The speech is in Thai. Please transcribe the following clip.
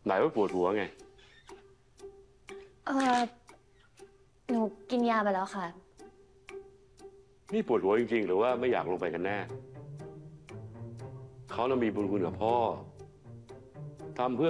ไหนว่าปวดหัวไงเออหนูกินยาไปแล้วค่ะนี่ปวดหัวจริงๆหรือว่าไม่อยากลงไปกันแน่เขาน่ะมีบุญคุณกับพ่อทำเพื่อ